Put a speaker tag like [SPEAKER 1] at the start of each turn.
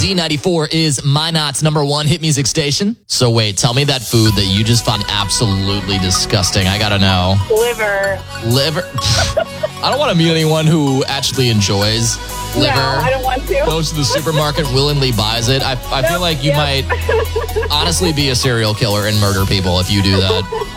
[SPEAKER 1] Z94 is Minot's number one hit music station. So wait, tell me that food that you just found absolutely disgusting. I gotta know.
[SPEAKER 2] Liver.
[SPEAKER 1] I don't want to meet anyone who actually enjoys liver.
[SPEAKER 2] No, I don't want to.
[SPEAKER 1] Goes to the supermarket, willingly buys it. I feel like you might honestly be a serial killer and murder people if you do that.